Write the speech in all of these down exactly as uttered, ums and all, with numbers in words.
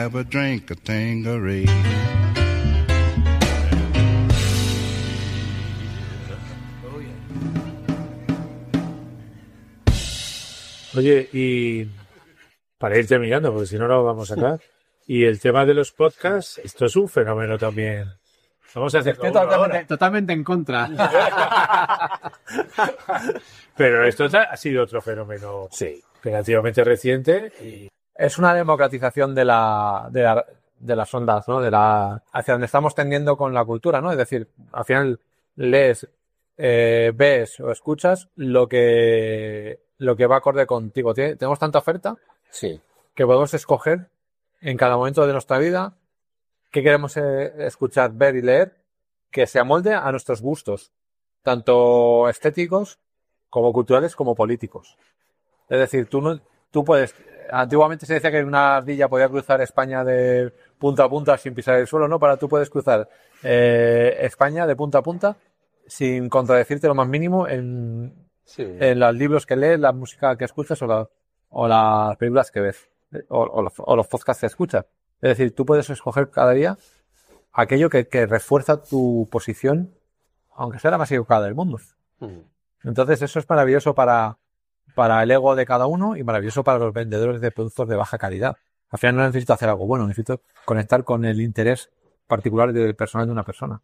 have a drink of Tanqueray. Oye, y para ir terminando, porque si no, no vamos a sacar. Y el tema de los podcasts, esto es un fenómeno también. Vamos a hacer Estoy totalmente, totalmente en contra. Pero esto ha sido otro fenómeno sí. relativamente reciente. Y... Es una democratización de la, de la de las ondas, ¿no? De la hacia donde estamos tendiendo con la cultura, ¿no? Es decir, al final lees, eh, ves o escuchas lo que lo que va acorde contigo. Tenemos tanta oferta sí. que podemos escoger en cada momento de nuestra vida qué queremos eh, escuchar, ver y leer, que se amolde a nuestros gustos, tanto estéticos como culturales como políticos. Es decir, tú no, tú puedes. Antiguamente se decía que una ardilla podía cruzar España de punta a punta sin pisar el suelo, ¿no? Para tú puedes cruzar eh, España de punta a punta sin contradecirte lo más mínimo en, sí. en los libros que lees, la música que escuchas o, la, o las películas que ves o, o, los, o los podcasts que escuchas. Es decir, tú puedes escoger cada día aquello que, que refuerza tu posición, aunque sea la más equivocada del mundo. Mm. Entonces eso es maravilloso para... para el ego de cada uno y maravilloso para los vendedores de productos de baja calidad. Al final no necesito hacer algo bueno, necesito conectar con el interés particular del personal de una persona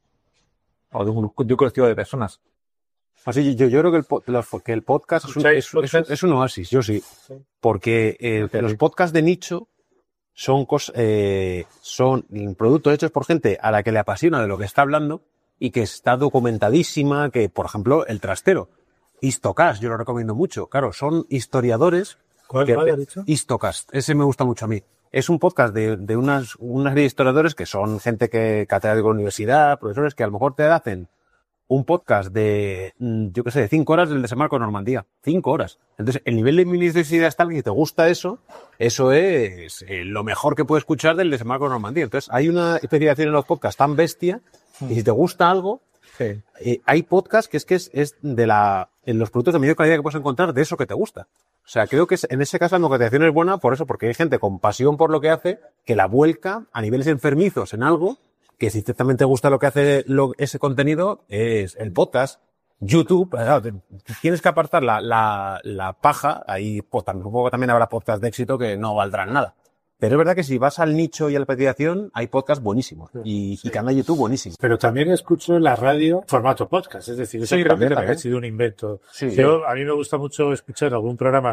o de un, de un colectivo de personas. Así, yo, yo creo que el, que el podcast es un, es, es, es un oasis, yo sí, porque eh, los podcasts de nicho son, cos, eh, son productos hechos por gente a la que le apasiona de lo que está hablando y que está documentadísima, que por ejemplo El Trastero, Histocast, yo lo recomiendo mucho. Claro, son historiadores. ¿Cuál, que, cuál has dicho? Histocast, ese me gusta mucho a mí. Es un podcast de, de unas, unas serie de historiadores que son gente que catedrático de la universidad, profesores que a lo mejor te hacen un podcast de, yo qué sé, de cinco horas del desembarco de Normandía. Cinco horas. Entonces, el nivel de minuciosidad es tal que si te gusta eso, eso es eh, lo mejor que puedes escuchar del desembarco de Normandía. Entonces, hay una especialización en los podcasts tan bestia, y si te gusta algo, sí. eh, hay podcasts que es que es, es de la, en los productos de mayor calidad que puedes encontrar de eso que te gusta. O sea, creo que es, en ese caso la democratización es buena por eso, porque hay gente con pasión por lo que hace, que la vuelca a niveles enfermizos en algo, que si también te gusta lo que hace lo, ese contenido, es el podcast, YouTube, claro, te, tienes que apartar la, la, la paja, ahí pues, tampoco también habrá podcasts de éxito que no valdrán nada. Pero es verdad que si vas al nicho y a la especialización, hay podcasts buenísimos y, sí. y canal de YouTube buenísimos. Pero también escucho en la radio formato podcast, es decir, eso sí, creo que también ha sido un invento. Sí, Yo, sí. A mí me gusta mucho escuchar algún programa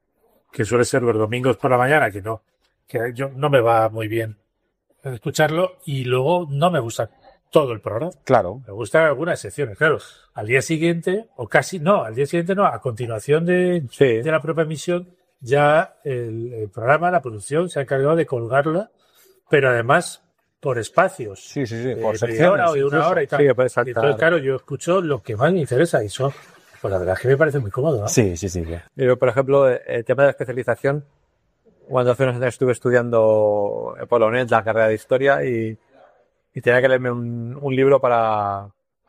que suele ser los domingos por la mañana, que no, que yo no me va muy bien escucharlo y luego no me gusta todo el programa. Claro. Me gustan algunas secciones, claro. Al día siguiente, o casi, no, al día siguiente no, a continuación de, sí. de la propia emisión, ya el, el programa, la producción, se ha encargado de colgarla, pero además por espacios. Sí, sí, sí, de por media hora o de una hora y tal. Sí, puede saltar. Y entonces, claro, yo escucho lo que más me interesa y eso, pues la verdad es que me parece muy cómodo, ¿no? Sí, sí, sí. sí. Pero, por ejemplo, el tema de la especialización, cuando hace unos años estuve estudiando en Polonet la carrera de Historia y, y tenía que leerme un, un libro para...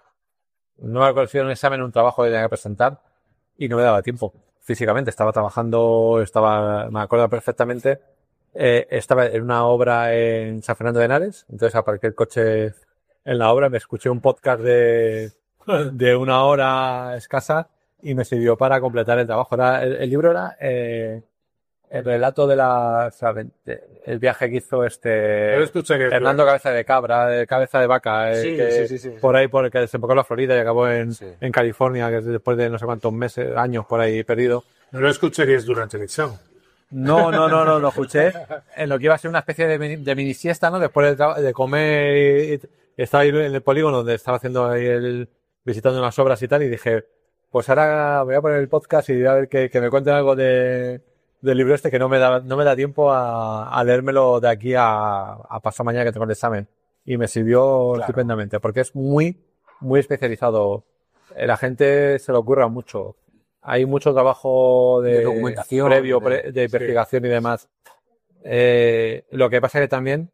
No me acuerdo si era un examen, un trabajo que tenía que presentar y no me daba tiempo. Físicamente, estaba trabajando, estaba, me acuerdo perfectamente, eh, estaba en una obra en San Fernando de Henares, entonces aparqué el coche en la obra, me escuché un podcast de, de una hora escasa y me sirvió para completar el trabajo. Era, el, el libro era eh, el relato de la, o sea, el viaje que hizo este Hernando Cabeza de Cabra, de Cabeza de Vaca, eh, sí, que sí, sí, sí. por ahí, por el que desembocó en la Florida y acabó en, sí. en California, que después de no sé cuántos meses, años por ahí perdido. No lo escucharías durante el examen. No, no, no, no, lo escuché en lo que iba a ser una especie de mini, de mini siesta, ¿no? Después de, de comer y, y estaba ahí en el polígono donde estaba haciendo ahí el, visitando unas obras y tal, y dije, pues ahora voy a poner el podcast y a ver que, que me cuenten algo de, del libro este, que no me da, no me da tiempo a, a leérmelo de aquí a, a pasado mañana que tengo el examen. Y me sirvió claro. estupendamente, porque es muy, muy especializado. La gente se le ocurra mucho. Hay mucho trabajo de, de documentación, previo, pre, de investigación sí. y demás. Eh, lo que pasa es que también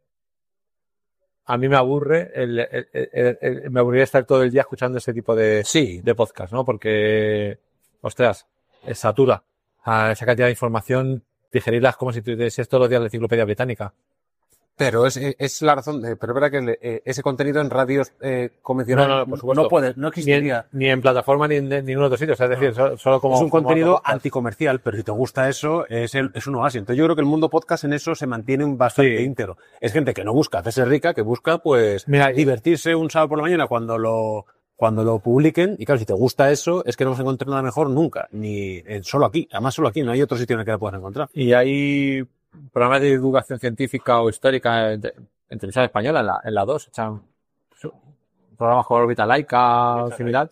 a mí me aburre, el, el, el, el, el, me aburriría estar todo el día escuchando ese tipo de, sí. de podcast, ¿no? Porque, ostras, satura. A esa cantidad de información, digerirlas como si tuvieses todos los días la enciclopedia británica. Pero es, es la razón, de, pero es verdad que eh, ese contenido en radios eh, convencionales no, no, por supuesto. no puede, no existiría. Ni en, ni en plataforma ni en, en ningún otro sitio. O sea, es decir, solo, solo como... Es un como contenido podcast. anticomercial, pero si te gusta eso, es, el, es un oasis. Entonces yo creo que el mundo podcast en eso se mantiene bastante Sí. íntegro. Es gente que no busca hacerse rica, que busca pues Mira, divertirse un sábado por la mañana cuando lo cuando lo publiquen. Y claro, si te gusta eso, es que no vas a encontrar nada mejor nunca. Ni en, solo aquí. Además, solo aquí. No hay otro sitio en el que la puedas encontrar. Y hay programas de divulgación científica o histórica en, en televisión española, en la, en la dos, echan programas como Órbita Laica o similar.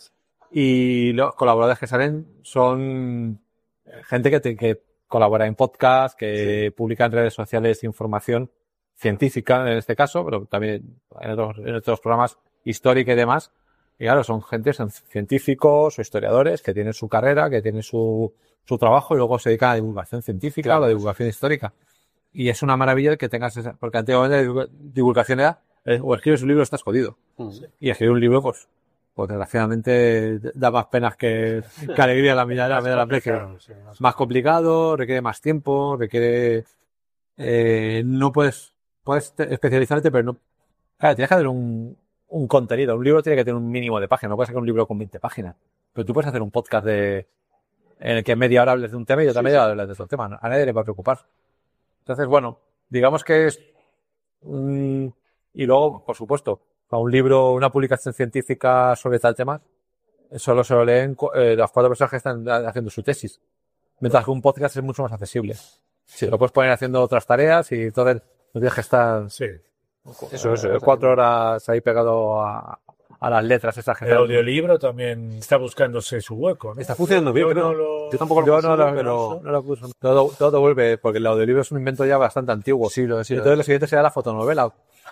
Y los colaboradores que salen son gente que, te, que colabora en podcast, que sí. publica en redes sociales información científica en este caso, pero también en otros, en otros programas históricos y demás. Y claro, son gente, son científicos o historiadores que tienen su carrera, que tienen su, su trabajo y luego se dedican a la divulgación científica claro, o la divulgación histórica. Y es una maravilla que tengas esa, porque antiguamente la divulgación era, eh, o escribes un libro o estás jodido. Sí. Y escribir un libro, pues, pues desgraciadamente da más penas que, que alegría la mirada de la precio. Sí, más, más complicado, requiere más tiempo, requiere, eh, no puedes, puedes especializarte, pero no, claro, tienes que hacer un, un contenido. Un libro tiene que tener un mínimo de páginas, no puedes sacar un libro con veinte páginas. Pero tú puedes hacer un podcast de, en el que media hora hables de un tema y otra sí, media hora hables de otro tema. A nadie le va a preocupar. Entonces, bueno, digamos que es... Mm, y luego, por supuesto, a un libro, una publicación científica sobre tal tema, solo se lo leen eh, las cuatro personas que están haciendo su tesis. Mientras que un podcast es mucho más accesible. Sí, lo puedes poner haciendo otras tareas y entonces no tienes que estar sí. eso, eso, cuatro horas ahí pegado a, a las letras esas que el audiolibro también está buscándose su hueco, ¿no? Está funcionando bien, yo, pero no lo, yo tampoco lo yo consigo, no lo, pero no lo puso. Todo, todo vuelve, porque el audiolibro es un invento ya bastante antiguo. Sí, lo es. Sí, entonces lo siguiente será la fotonovela.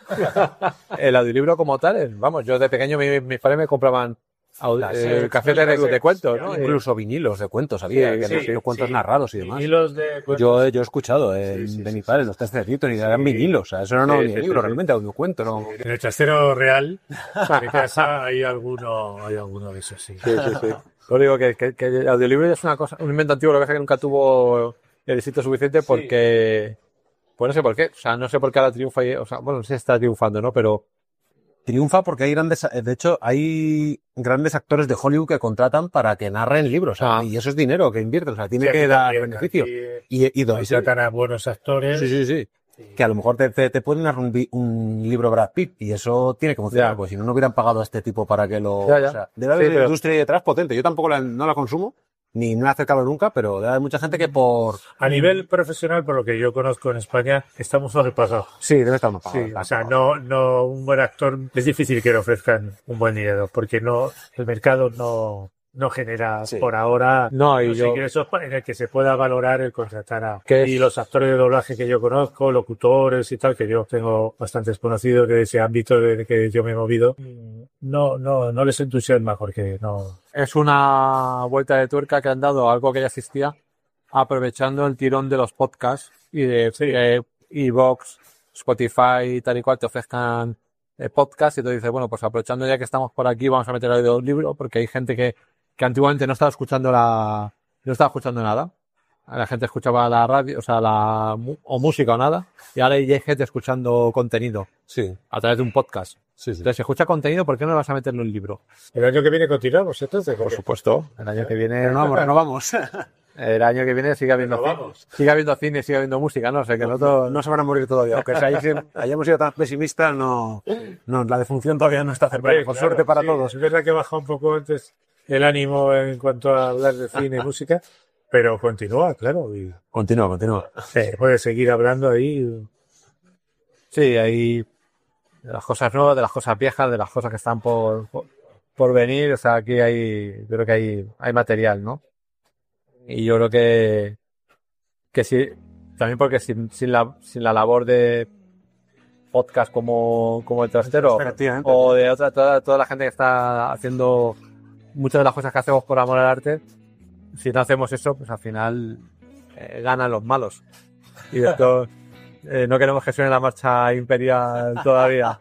El audiolibro como tal, vamos, yo de pequeño mis, mis padres me compraban audio, eh, cafés de, de cuentos, ¿no? Incluso vinilos de cuentos había, sí, que sí, los cuentos sí. narrados y demás. Vinilos de cuentos. Yo, yo he escuchado eh, sí, sí, de mis padres los tres cerditos y eran sí. vinilos, o sea, eso no era sí, un sí, libro, sí. realmente audiocuento, ¿no? En el trastero real de casa hay alguno, hay alguno de esos, sí. Sí, sí, sí. Lo digo que, que, que el audiolibro es una cosa, un invento antiguo, lo que pasa es que nunca tuvo el éxito suficiente porque, sí. pues no sé por qué, o sea, no sé por qué ahora triunfa, y, o sea, bueno, no sé si está triunfando, ¿no? Pero triunfa porque hay grandes, de hecho, hay grandes actores de Hollywood que contratan para que narren libros, o sea, ah. y eso es dinero que invierten, o sea, tiene sí, que dar beneficio. Aquí, y, y contratan a buenos actores. Sí, sí, sí. Sí. Que a lo mejor te, te, te pueden dar un, un libro Brad Pitt y eso tiene que funcionar, pues si no, no hubieran pagado a este tipo para que lo... Ya, ya. O sea, debe haber sí, una pero... industria detrás potente. Yo tampoco la, no la consumo, ni me he acercado nunca, pero debe haber mucha gente que por... A nivel profesional, por lo que yo conozco en España, estamos más repagados. Sí, debe estar más pagado. Sí, o sea, no, no, un buen actor, es difícil que le ofrezcan un buen dinero, porque no, el mercado no... no genera sí. por ahora no, y los yo... ingresos en el que se pueda valorar el contratar a ¿Qué y es? Los actores de doblaje que yo conozco, locutores y tal, que yo tengo bastantes conocidos de ese ámbito de que yo me he movido, no, no, no les entusiasma porque no. Es una vuelta de tuerca que han dado a algo que ya existía, aprovechando el tirón de los podcasts y de sí. eh, iVoox, Spotify y tal y cual te ofrezcan eh, podcasts y tú dices, bueno, pues aprovechando ya que estamos por aquí vamos a meter el audiolibro porque hay gente que que antiguamente no estaba escuchando la no estaba escuchando nada, la gente escuchaba la radio, o sea, la o música o nada, y ahora hay gente escuchando contenido sí a través de un podcast. Sí, sí. Entonces, si escucha contenido, ¿por qué no vas a meterlo en un libro? El año que viene continuamos, entonces. Por supuesto, el año que viene no vamos, no vamos. El año que viene sigue habiendo cine, sigue habiendo cine, sigue habiendo música, no o sé sea, que no, no, no se van a morir todavía. Aunque si hayamos sido tan pesimistas, no, no, la defunción todavía no está cerca. Por claro, suerte para sí, todos. Es verdad que baja un poco antes el ánimo en cuanto a hablar de cine y música, pero continúa, claro. Y continúa, continúa. Sí, puede seguir hablando ahí. Sí, hay de las cosas nuevas, de las cosas viejas, de las cosas que están por, por, por venir. O sea, aquí hay, creo que hay, hay material, ¿no? Y yo creo que, que sí, también porque sin, sin la, sin la labor de podcast como, como el Trastero, o de otra, toda, toda la gente que está haciendo muchas de las cosas que hacemos por amor al arte, si no hacemos eso, pues al final eh, ganan los malos. Y esto, eh, no queremos que suene la marcha imperial todavía.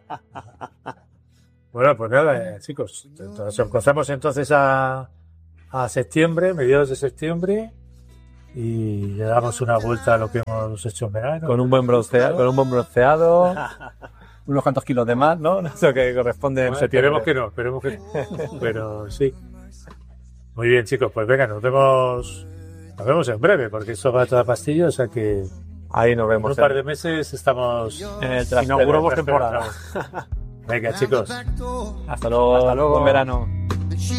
Bueno, pues nada, eh, chicos, nos empezamos entonces a, a septiembre, mediados de septiembre, y le damos una vuelta a lo que hemos hecho en verano. Con un buen bronceado, con un buen bronceado, unos cuantos kilos de más, ¿no? Eso que corresponde en Bueno, septiembre. esperemos que no, esperemos que no. Pero sí. Muy bien, chicos, pues venga, nos vemos, nos vemos en breve, porque esto va a toda pastilla, o sea que ahí nos en vemos. un par de meses estamos en el trastero. Inauguramos temporada. Venga, chicos. Hasta luego. Hasta luego. Buen verano.